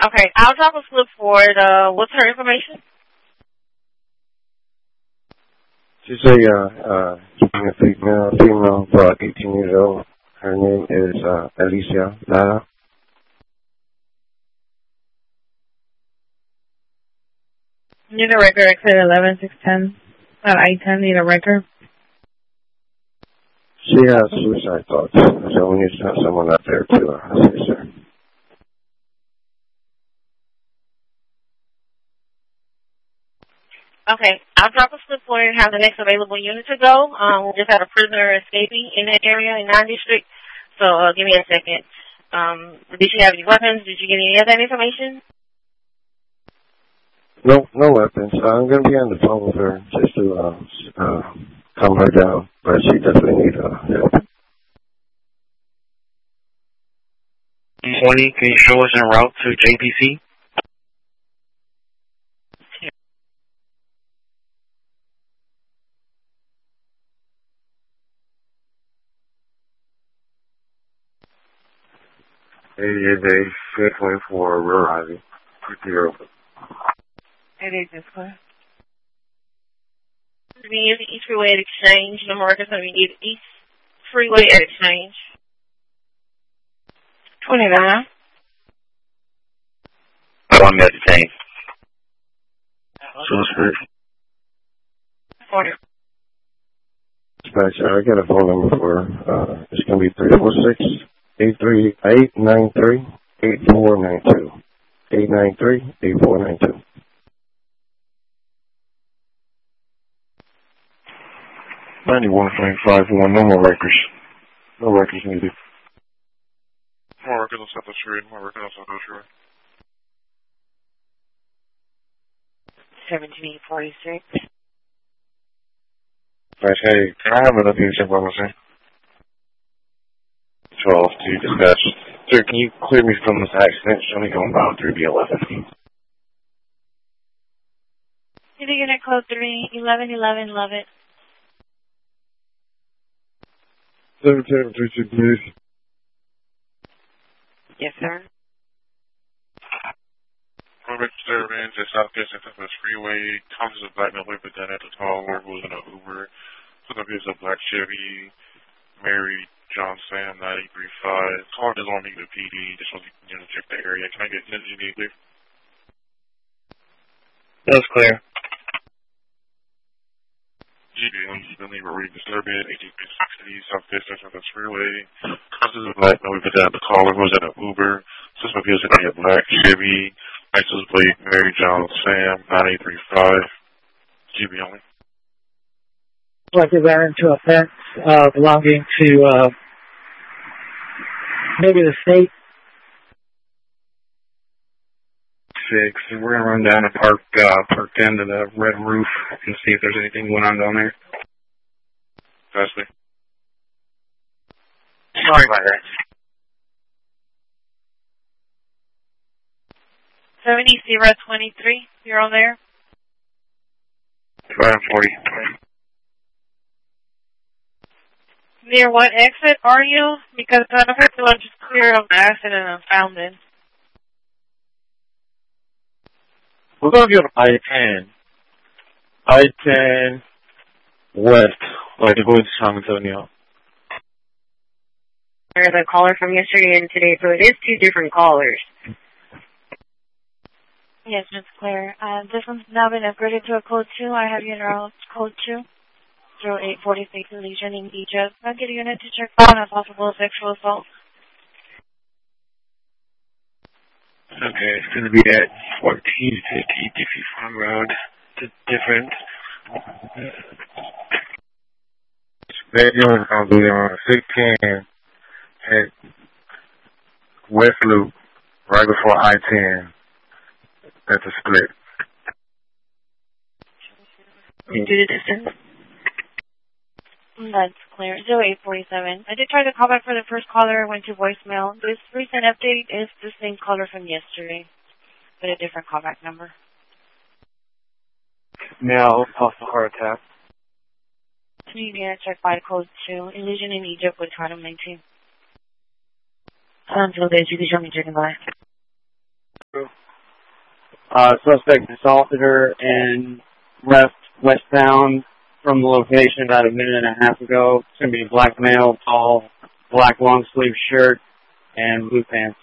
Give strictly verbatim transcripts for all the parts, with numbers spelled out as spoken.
Okay, I'll drop a slip for it. Uh, what's her information? She's a uh, uh, a female, female, about eighteen years old. Her name is uh, Alicia Lara. Need a record, exit eleven six ten. Not I ten, need a record. She has suicide thoughts, so we need to have someone out there to uh, assist her. Okay, I'll drop a slip for you and have the next available unit to go. Um, we just had a prisoner escaping in that area in nine District, so uh, give me a second. Um, did she have any weapons? Did you get any of that information? No, no weapons. I'm going to be on the phone with her just to uh, uh, calm her down, but she definitely needs uh, help. twenty, can you show us en route to J P C? eighty-eight days, Fed twenty-four, Rear Ivy, zero. eighty-eight is clear. We're going to use the East Freeway at Exchange. Number records going to be East Freeway at Exchange. twenty-nine. Oh, I'm at the tank. So it's forty. Dispatch, I got a phone number for her. Uh, it's going to be three four six, eight three eight nine three, eight four nine two. eight nine three, eight four nine two. ninety-one point five one, no more records. No records needed. More records on South Street, more records on South Street. seventeen forty-six. Right, hey, can I have another piece of information? twelve to dispatch. Sir, can you clear me from this accident? Show me going about three B eleven. Did you get code three, eleven, eleven, love it. seven ten three two, please. Yes, sir. Robert Disturbance at South Gibson Texas Freeway. Thomas of Black Miller, but then at the tall where was in an Uber. So there is a black Chevy. Mary John Sam nine eight three five. Car doesn't want me to P D. Just want you to check the area. Can I get N G D clear? That's clear. G B M, Billy, Rory Disturbance, eighteen sixty, South Gibson Texas Freeway. Thomas of Black Miller, but then at the tall where was in an Uber. So there is a black Chevy. License plate Mary John Sam nine eight three five. G B only. Like they ran into a fence uh, belonging to uh, maybe the state. Six. We're gonna run down the park, uh, parked into the red roof and see if there's anything going on down there. Presley. Sorry about that. seventy, zero, twenty-three. You're on there? Five forty. Near what exit are you? Because I don't feel like just clear of the accident and found it. We're going to be on I ten. I ten West, like going to San Antonio. There's a caller from yesterday and today, so it is two different callers. Yes, it's clear. Uh, this one's now been upgraded to a code two. I have you now code two. zero eight four six lesion in Egypt. I'll get a unit to check on a possible sexual assault. Okay, it's going to be at fourteen fifty Dixie Farm Road. It's different. Manual is going to be on six ten at West Loop, right before I ten. That's a split. Do the distance. That's clear. zero eight four seven. I did try to call back for the first caller. Went to voicemail. This recent update is the same caller from yesterday, but a different callback number. Now, possible heart attack. You can check by code two. Illusion in Egypt with Title nineteen. Until days, you can show me checking by. Uh, suspect assaulted her and left westbound from the location about a minute and a half ago. It's going to be a black male, tall, black long sleeve shirt, and blue pants.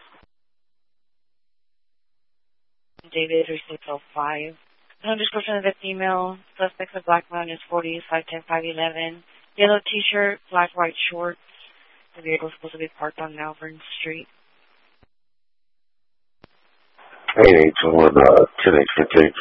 David, three six oh five. No description of the female. Suspects of black man is forty, five ten, five eleven. Yellow t-shirt, black white shorts. The vehicle is supposed to be parked on Malvern Street. eight eight two one, uh, ten eight fifteen.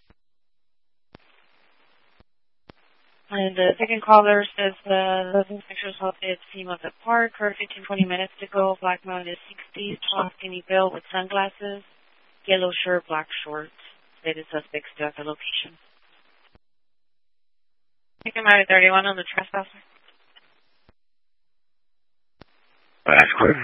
And the second caller says the living picture assaulted female at park. Her fifteen, twenty minutes to go. Black man is sixty, tall, skinny build with sunglasses. Yellow shirt, black shorts. Stated suspect still at the location. Take him out of thirty-one on the trespasser. That's clear.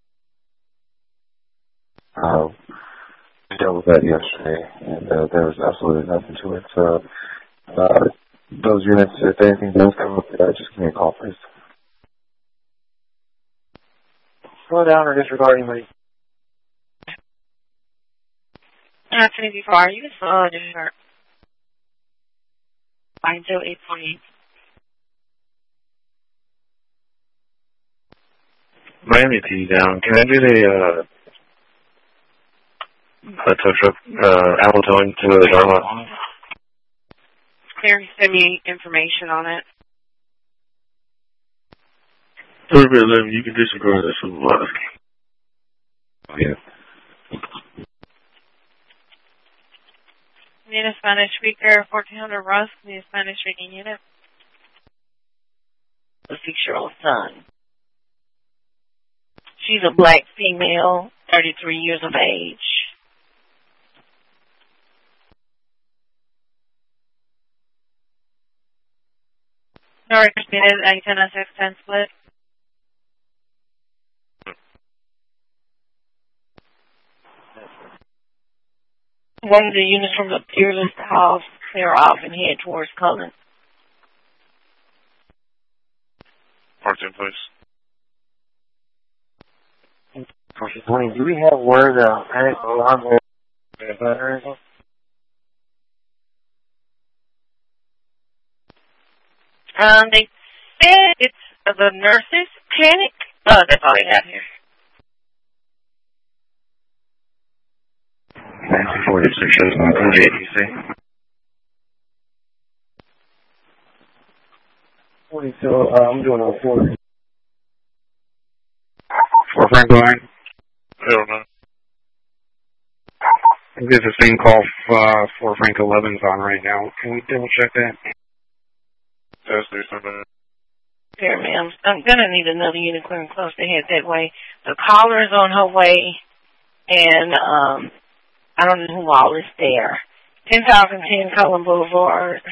Uh, I dealt with that yesterday, and uh, there was absolutely nothing to it. So, uh, those units, if anything does come up, uh, just give me a call, please. Slow down or disregarding me. Not to be far. You can slow it in her. Five zero eight four eight. Miami T down. Can I do the uh, a tow truck uh, Apple towing to the Darla? Clear, send me information on it. Thirty eleven. You can disregard this one. Oh yeah. Need a Spanish speaker, fourteen hundred Rusk. Need a Spanish speaking unit. A six-year-old son. She's a black female, thirty-three years of age. No recommended antenna six ten split. One of the units from the Peerless House clear off and head towards Cullen. Parked in place. twenty, do we have where the panic alarm is? Or anything? Um, they said it's uh, the nurses panic. Oh, that's all they have here. forty-six shows on forty-eight, you see? forty-two, uh, I'm doing a forty. For Frank line? I don't know. There's a same call uh, for Frank eleven's on right now. Can we double check that? That's do something. Here, ma'am. I'm going to need another unit clearing close to head that way. The caller is on her way, and um, I don't know who all is there. ten thousand ten Cullen Boulevard.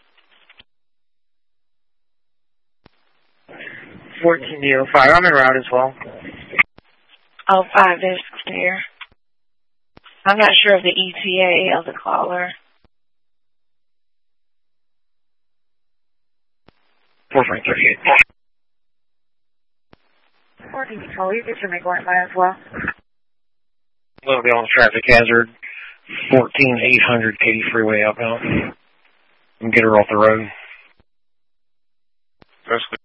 fourteen oh five, I'm en route as well. Oh, five is clear. I'm not sure of the E T A of the caller. For Frank thirty-eight. fourteen control, you get your McGuire line as well. A little bit on the traffic hazard. fourteen eight hundred Katy Freeway outbound. And get her off the road. That's good.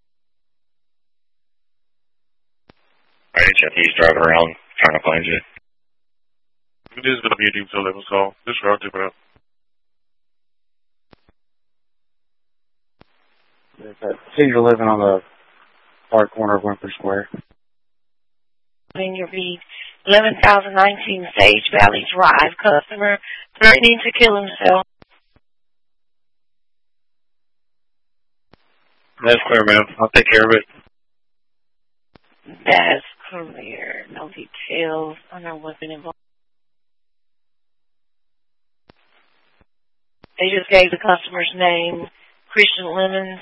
Alright, Jeff, he's driving around trying to find you. It is going to be a deep till level call. This route, tip it up. Cedar living on the far corner of Wimper Square. In your read, eleven thousand nineteen Sage Valley Drive, customer threatening to kill himself. That's clear, ma'am. I'll take care of it. That's clear. No details. I know what's been involved. They just gave the customer's name, Christian Lemons.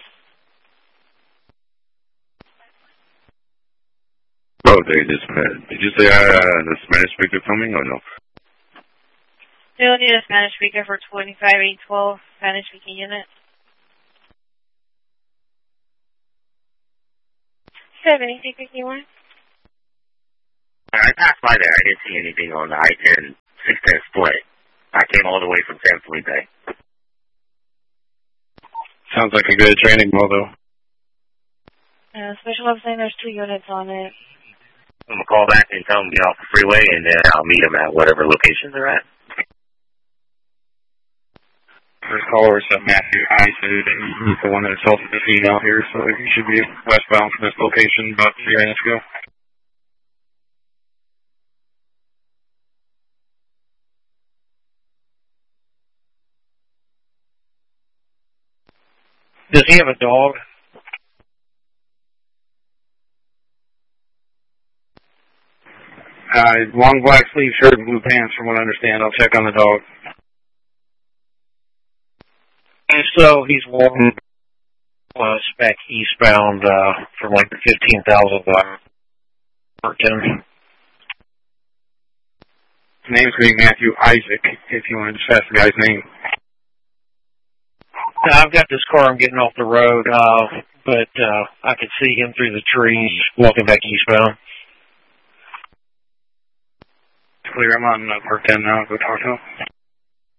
Oh, they just met. Did you say uh, the Spanish speaker coming or no? Still need a Spanish speaker for twenty-five eight twelve Spanish speaking unit. Seven, anything you want? I passed by there. I didn't see anything on the I ten six ten split. I came all the way from San Felipe. Sounds like a good training model. Uh, special ops saying there's two units on it. I'm going to call back and tell them to get off the freeway, and then I'll meet them at whatever location they're at. First caller is uh, Matthew Isaac. He's the one that assaulted the female here, so he should be westbound from this location about three minutes ago. Does he have a dog? Uh, long black sleeve shirt and blue pants, from what I understand. I'll check on the dog. And so he's walking uh, spec eastbound uh, from like the fifteen thousand block. His name's going to be Matthew Isaac, if you want to just ask the guy's name. I've got this car I'm getting off the road, uh, but uh, I could see him through the trees walking back eastbound. Clear, I'm on uh, Park ten now. Go talk to him.